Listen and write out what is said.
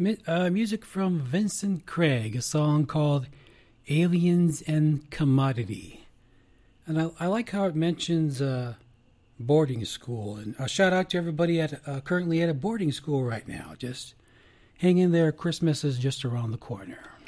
music from Vincent Craig, a song called Aliens and Commodity. And I like how it mentions boarding school. And a shout out to everybody currently at a boarding school right now. Just hang in there. Christmas is just around the corner.